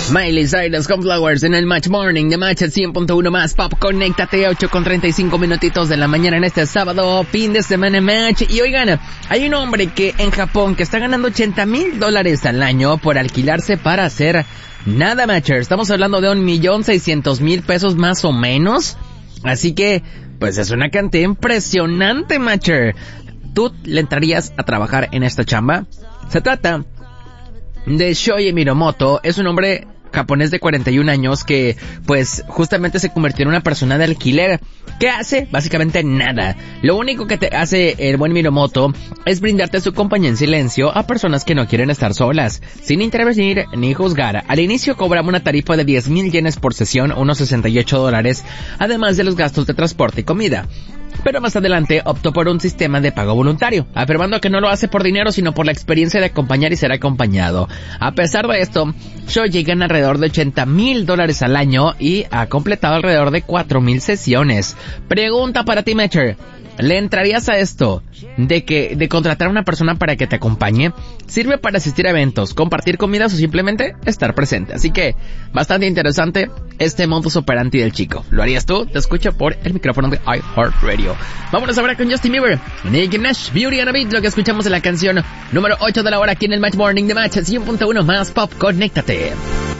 Miley Cyrus con Flowers en el Match Morning de Match 100.1 más Pop. Conéctate, 8:35 minutitos de la mañana en este sábado, fin de semana Match. Y oigan, hay un hombre que en Japón que está ganando $80,000 al año por alquilarse para hacer nada, Matcher. Estamos hablando de 1,600,000 pesos más o menos. Así que, pues es una cantidad impresionante, Matcher. ¿Tú le entrarías a trabajar en esta chamba? Se trata de Shoji Miromoto. Es un hombre japonés de 41 años que, pues, justamente se convirtió en una persona de alquiler. ¿Qué hace? Básicamente nada. Lo único que te hace el buen Miromoto es brindarte su compañía en silencio a personas que no quieren estar solas, sin intervenir ni juzgar. Al inicio cobraba una tarifa de 10,000 yenes por sesión, unos $68, además de los gastos de transporte y comida. Pero más adelante optó por un sistema de pago voluntario, afirmando que no lo hace por dinero sino por la experiencia de acompañar y ser acompañado. A pesar de esto, Shoji gana alrededor de $80,000 al año y ha completado alrededor de 4,000 sesiones. Pregunta para ti, Matcher. ¿Le entrarías a esto de contratar a una persona para que te acompañe? Sirve para asistir a eventos, compartir comidas o simplemente estar presente. Así que, bastante interesante este modus operandi del chico. ¿Lo harías tú? Te escucho por el micrófono de iHeartRadio. Vámonos ahora con Justin Bieber, Nicki Minaj, Beauty and a Beat, lo que escuchamos en la canción número 8 de la hora aquí en el Match Morning de Match 100.1 más Pop. Conéctate.